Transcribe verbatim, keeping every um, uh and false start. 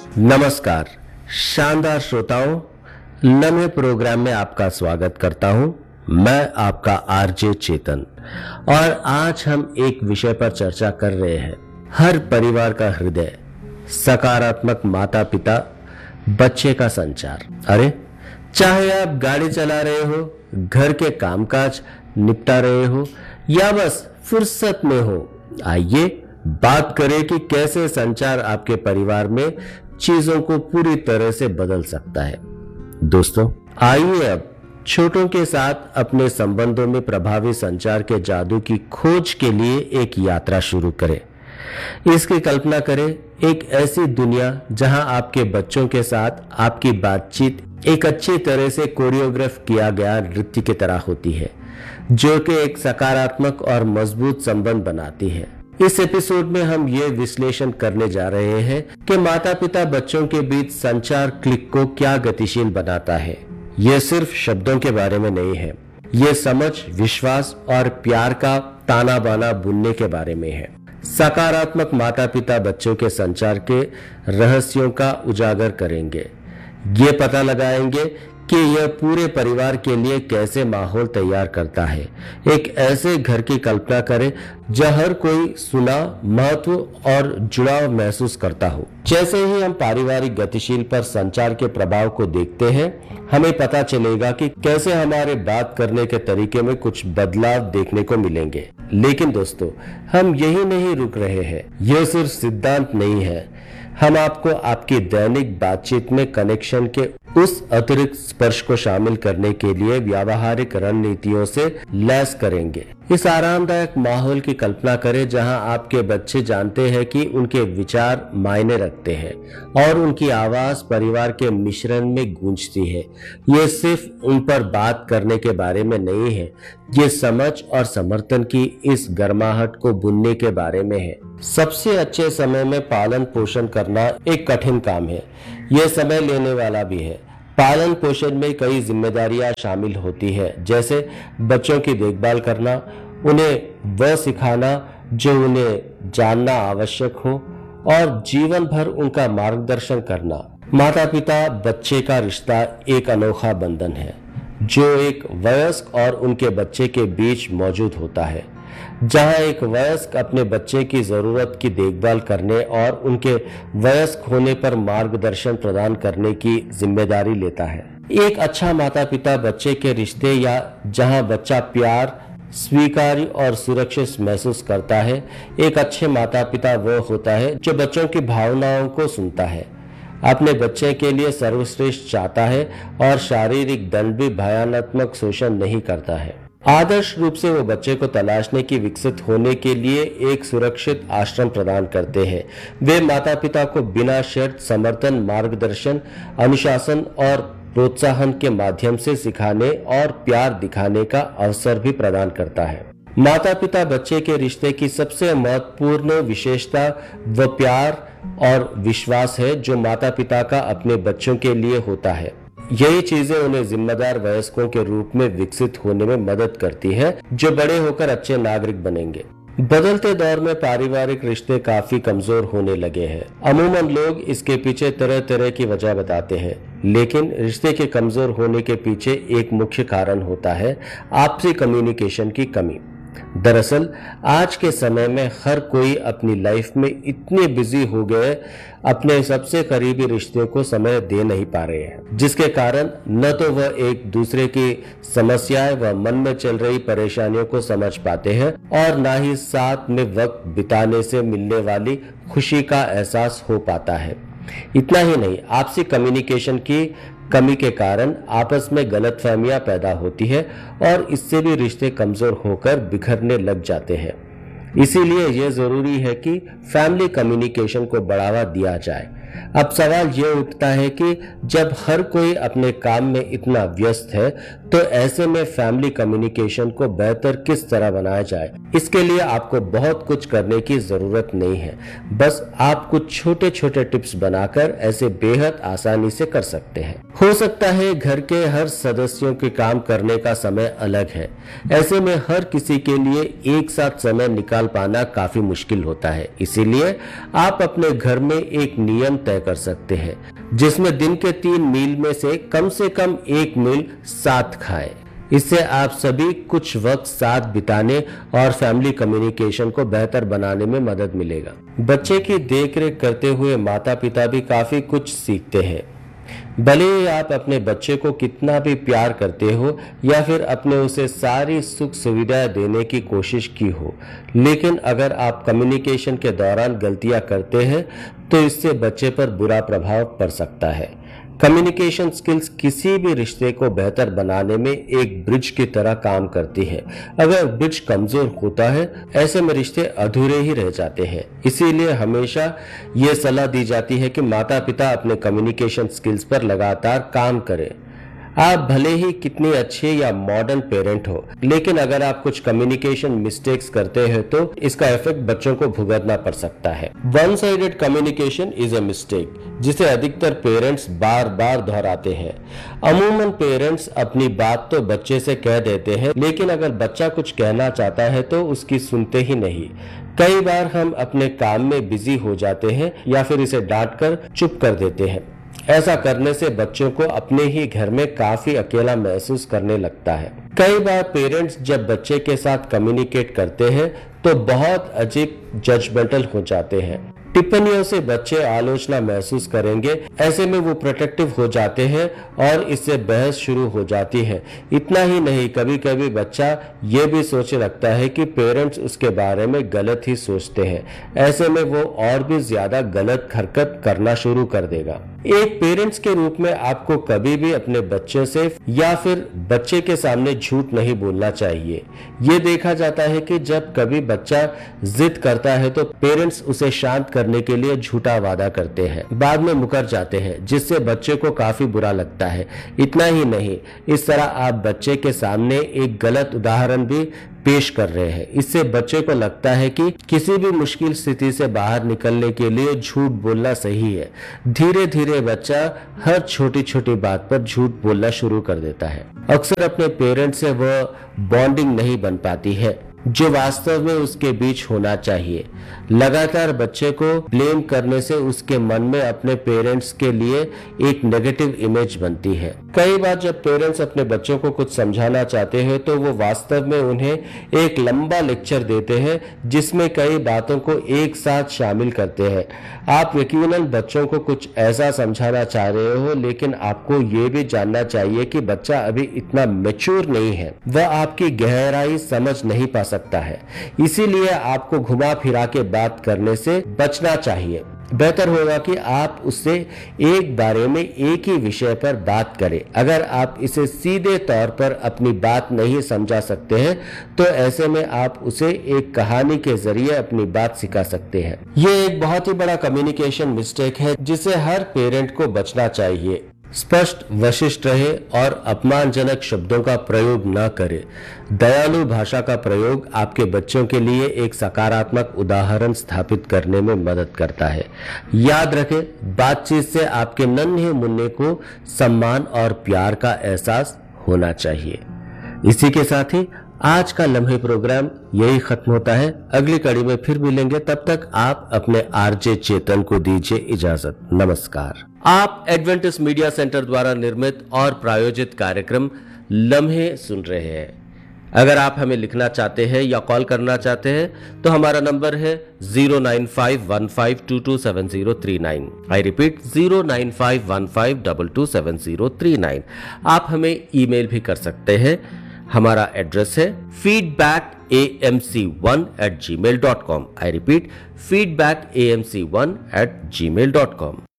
नमस्कार शानदार श्रोताओं, लम्हे प्रोग्राम में आपका स्वागत करता हूं। मैं आपका आरजे चेतन और आज हम एक विषय पर चर्चा कर रहे हैं। हर परिवार का हृदय, सकारात्मक माता पिता बच्चे का संचार। अरे, चाहे आप गाड़ी चला रहे हो, घर के कामकाज निपटा रहे हो या बस फुर्सत में हो, आइए बात करें कि कैसे संचार आपके परिवार में चीजों को पूरी तरह से बदल सकता है। दोस्तों, आइए अब छोटों के साथ अपने संबंधों में प्रभावी संचार के जादू की खोज के लिए एक यात्रा शुरू करें। इसकी कल्पना करें, एक ऐसी दुनिया जहां आपके बच्चों के साथ आपकी बातचीत एक अच्छी तरह से कोरियोग्राफ किया गया नृत्य की तरह होती है, जो कि एक सकारात्मक और मजबूत संबंध बनाती है। इस एपिसोड में हम ये विश्लेषण करने जा रहे हैं कि माता पिता बच्चों के बीच संचार क्लिक को क्या गतिशील बनाता है। यह सिर्फ शब्दों के बारे में नहीं है, ये समझ, विश्वास और प्यार का ताना बाना बुनने के बारे में है। सकारात्मक माता पिता बच्चों के संचार के रहस्यों का उजागर करेंगे। ये पता लगाएंगे कि यह पूरे परिवार के लिए कैसे माहौल तैयार करता है। एक ऐसे घर की कल्पना करें जहां हर कोई सुना, महत्व और जुड़ाव महसूस करता हो। जैसे ही हम पारिवारिक गतिशील पर संचार के प्रभाव को देखते हैं, हमें पता चलेगा कि कैसे हमारे बात करने के तरीके में कुछ बदलाव देखने को मिलेंगे। लेकिन दोस्तों, हम यही नहीं रुक रहे हैं। यह सिर्फ सिद्धांत नहीं है, हम आपको आपकी दैनिक बातचीत में कनेक्शन के उस अतिरिक्त स्पर्श को शामिल करने के लिए व्यावहारिक रणनीतियों से लैस करेंगे। इस आरामदायक माहौल की कल्पना करें जहां आपके बच्चे जानते हैं कि उनके विचार मायने रखते हैं और उनकी आवाज परिवार के मिश्रण में गूंजती है। ये सिर्फ उन पर बात करने के बारे में नहीं है, ये समझ और समर्थन की इस गर्माहट को बुनने के बारे में है। सबसे अच्छे समय में पालन पोषण करना एक कठिन काम है, यह समय लेने वाला भी है। पालन पोषण में कई जिम्मेदारियां शामिल होती है, जैसे बच्चों की देखभाल करना, उन्हें वह सिखाना जो उन्हें जानना आवश्यक हो और जीवन भर उनका मार्गदर्शन करना। माता पिता बच्चे का रिश्ता एक अनोखा बंधन है जो एक वयस्क और उनके बच्चे के बीच मौजूद होता है, जहां एक वयस्क अपने बच्चे की जरूरत की देखभाल करने और उनके वयस्क होने पर मार्गदर्शन प्रदान करने की जिम्मेदारी लेता है। एक अच्छा माता पिता बच्चे के रिश्ते या जहां बच्चा प्यार, स्वीकार्य और सुरक्षित महसूस करता है। एक अच्छे माता पिता वो होता है जो बच्चों की भावनाओं को सुनता है, अपने बच्चे के लिए सर्वश्रेष्ठ चाहता है और शारीरिक दंड भी भयानक शोषण नहीं करता है। आदर्श रूप से वो बच्चे को तलाशने की विकसित होने के लिए एक सुरक्षित आश्रम प्रदान करते हैं। वे माता पिता को बिना शर्त समर्थन, मार्गदर्शन, अनुशासन और प्रोत्साहन के माध्यम से सिखाने और प्यार दिखाने का अवसर भी प्रदान करता है। माता पिता बच्चे के रिश्ते की सबसे महत्वपूर्ण विशेषता वह प्यार और विश्वास है जो माता पिता का अपने बच्चों के लिए होता है। यही चीजें उन्हें जिम्मेदार वयस्कों के रूप में विकसित होने में मदद करती है, जो बड़े होकर अच्छे नागरिक बनेंगे। बदलते दौर में पारिवारिक रिश्ते काफी कमजोर होने लगे हैं। अमूमन लोग इसके पीछे तरह तरह की वजह बताते हैं, लेकिन रिश्ते के कमजोर होने के पीछे एक मुख्य कारण होता है आपसी कम्युनिकेशन की कमी। दरअसल आज के समय में हर कोई अपनी लाइफ में इतने बिजी हो गए, अपने सबसे करीबी रिश्ते को समय दे नहीं पा रहे हैं, जिसके कारण न तो वह एक दूसरे की समस्याएं व मन में चल रही परेशानियों को समझ पाते हैं और न ही साथ में वक्त बिताने से मिलने वाली खुशी का एहसास हो पाता है। इतना ही नहीं, आपसी कम्युनिकेशन की कमी के कारण आपस में गलतफहमियां पैदा होती है और इससे भी रिश्ते कमजोर होकर बिखरने लग जाते हैं। इसीलिए यह जरूरी है कि फैमिली कम्युनिकेशन को बढ़ावा दिया जाए। अब सवाल ये उठता है कि जब हर कोई अपने काम में इतना व्यस्त है, तो ऐसे में फैमिली कम्युनिकेशन को बेहतर किस तरह बनाया जाए। इसके लिए आपको बहुत कुछ करने की जरूरत नहीं है, बस आप कुछ छोटे छोटे टिप्स बनाकर ऐसे बेहद आसानी से कर सकते हैं। हो सकता है घर के हर सदस्यों के काम करने का समय अलग है, ऐसे में हर किसी के लिए एक साथ समय निकाल संभाल पाना काफी मुश्किल होता है। इसीलिए आप अपने घर में एक नियम तय कर सकते हैं जिसमें दिन के तीन मील में से कम से कम एक मील साथ खाएं। इससे आप सभी कुछ वक्त साथ बिताने और फैमिली कम्युनिकेशन को बेहतर बनाने में मदद मिलेगा। बच्चे की देखरेख करते हुए माता पिता भी काफी कुछ सीखते हैं। भले ही आप अपने बच्चे को कितना भी प्यार करते हो या फिर अपने उसे सारी सुख सुविधाएं देने की कोशिश की हो, लेकिन अगर आप कम्युनिकेशन के दौरान गलतियां करते हैं तो इससे बच्चे पर बुरा प्रभाव पड़ सकता है। कम्युनिकेशन स्किल्स किसी भी रिश्ते को बेहतर बनाने में एक ब्रिज की तरह काम करती है। अगर ब्रिज कमजोर होता है, ऐसे में रिश्ते अधूरे ही रह जाते हैं। इसीलिए हमेशा ये सलाह दी जाती है कि माता पिता अपने कम्युनिकेशन स्किल्स पर लगातार काम करें। आप भले ही कितने अच्छे या मॉडर्न पेरेंट हो, लेकिन अगर आप कुछ कम्युनिकेशन मिस्टेक्स करते हैं तो इसका इफेक्ट बच्चों को भुगतना पड़ सकता है। One sided communication is a mistake, जिसे अधिकतर पेरेंट्स बार बार दोहराते हैं। अमूमन पेरेंट्स अपनी बात तो बच्चे से कह देते हैं, लेकिन अगर बच्चा कुछ कहना चाहता है तो उसकी सुनते ही नहीं। कई बार हम अपने काम में बिजी हो जाते हैं या फिर इसे डांट कर चुप कर देते हैं। ऐसा करने से बच्चों को अपने ही घर में काफी अकेला महसूस करने लगता है। कई बार पेरेंट्स जब बच्चे के साथ कम्युनिकेट करते हैं तो बहुत अजीब जजमेंटल हो जाते हैं। टिप्पणियों से बच्चे आलोचना महसूस करेंगे। ऐसे में वो प्रोटेक्टिव हो जाते हैं और इससे बहस शुरू हो जाती है। इतना ही नहीं, कभी कभी बच्चा ये भी सोच रखता है कि पेरेंट्स उसके बारे में गलत ही सोचते हैं। ऐसे में वो और भी ज्यादा गलत हरकत करना शुरू कर देगा। एक पेरेंट्स के रूप में आपको कभी भी अपने बच्चे से या फिर बच्चे के सामने झूठ नहीं बोलना चाहिए। ये देखा जाता है कि जब कभी बच्चा जिद करता है तो पेरेंट्स उसे शांत करने के लिए झूठा वादा करते हैं, बाद में मुकर जाते हैं, जिससे बच्चे को काफी बुरा लगता है। इतना ही नहीं, इस तरह आप बच्चे के सामने एक गलत उदाहरण भी पेश कर रहे हैं। इससे बच्चे को लगता है कि किसी भी मुश्किल स्थिति से बाहर निकलने के लिए झूठ बोलना सही है। धीरे धीरे बच्चा हर छोटी छोटी बात पर झूठ बोलना शुरू कर देता है। अक्सर अपने पेरेंट्स से वह बॉन्डिंग नहीं बन पाती है जो वास्तव में उसके बीच होना चाहिए। लगातार बच्चे को ब्लेम करने से उसके मन में अपने पेरेंट्स के लिए एक नेगेटिव इमेज बनती है। कई बार जब पेरेंट्स अपने बच्चों को कुछ समझाना चाहते हैं तो वो वास्तव में उन्हें एक लंबा लेक्चर देते हैं जिसमें कई बातों को एक साथ शामिल करते हैं। आप यकीनन बच्चों को कुछ ऐसा समझाना चाह रहे हो, लेकिन आपको ये भी जानना चाहिए कि बच्चा अभी इतना मैच्योर नहीं है, वह आपकी गहराई समझ नहीं पा सकता है। इसीलिए आपको घुमा फिरा के बात करने से बचना चाहिए। बेहतर होगा कि आप उससे एक बारे में एक ही विषय पर बात करें। अगर आप इसे सीधे तौर पर अपनी बात नहीं समझा सकते हैं तो ऐसे में आप उसे एक कहानी के जरिए अपनी बात सिखा सकते हैं। ये एक बहुत ही बड़ा कम्युनिकेशन मिस्टेक है जिसे हर पेरेंट को बचना चाहिए। स्पष्ट, वशिष्ठ रहे और अपमानजनक शब्दों का प्रयोग न करें। दयालु भाषा का प्रयोग आपके बच्चों के लिए एक सकारात्मक उदाहरण स्थापित करने में मदद करता है। याद रखें, बातचीत से आपके नन्हे मुन्ने को सम्मान और प्यार का एहसास होना चाहिए। इसी के साथ ही आज का लम्हे प्रोग्राम यही खत्म होता है। अगली कड़ी में फिर मिलेंगे, तब तक आप अपने आरजे चेतन को दीजिए इजाजत। नमस्कार। आप एडवेंटिस्ट मीडिया सेंटर द्वारा निर्मित और प्रायोजित कार्यक्रम लम्हे सुन रहे हैं। अगर आप हमें लिखना चाहते हैं या कॉल करना चाहते हैं तो हमारा नंबर है zero nine five one five to to seven zero three nine. I repeat, zero nine five one five to to seven zero three nine. आप हमें ईमेल भी कर सकते हैं। हमारा एड्रेस है feedback A M C one eight ji mail dot com. I repeat, feedback A M C one eight ji mail dot com.